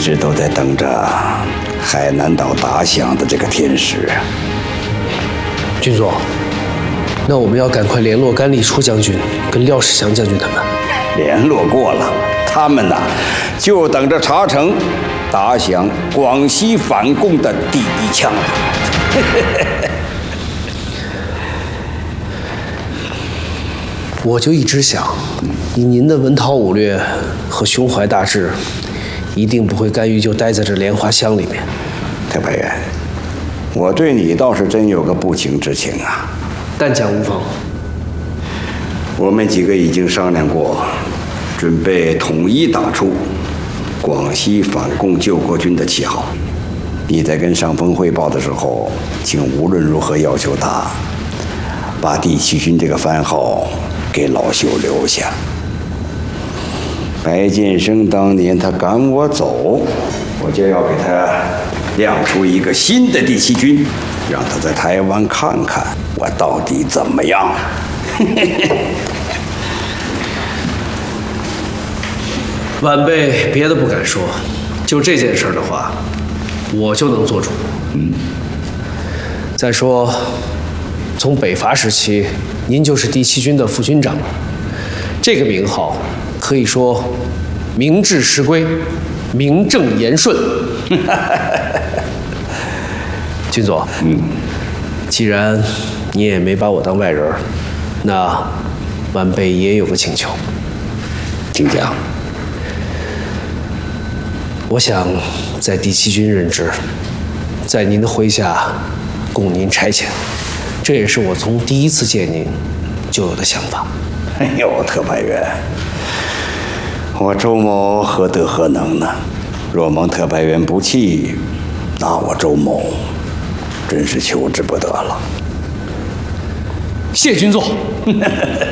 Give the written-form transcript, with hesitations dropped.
直都在等着海南岛打响的这个天使。 军座，那我们要赶快联络甘立初将军跟廖世祥将军他们。 联络过了，他们呐，就等着查成打响广西反共的第一枪了。 我就一直想，以您的文韬武略和胸怀大志，一定不会甘于就待在这莲花乡里面。 特派员，我对你倒是真有个不情之请啊。 但讲无妨。 我们几个已经商量过，准备统一打出广西反共救国军的旗号。你在跟上峰汇报的时候，请无论如何要求他把第七军这个番号给老朽留下。白建生当年他赶我走，我就要给他亮出一个新的第七军，让他在台湾看看我到底怎么样。 晚辈别的不敢说，就这件事的话，我就能做主。再说，从北伐时期，您就是第七军的副军长了，这个名号可以说名至实归，名正言顺。军座，既然你也没把我当外人，那晚辈也有个请求。 请讲。 我想在第七军任职，在您的麾下供您差遣，这也是我从第一次见您就有的想法。 哎呦，特派员，我周某何德何能呢？若蒙特派员不弃，那我周某真是求之不得了。 谢军座。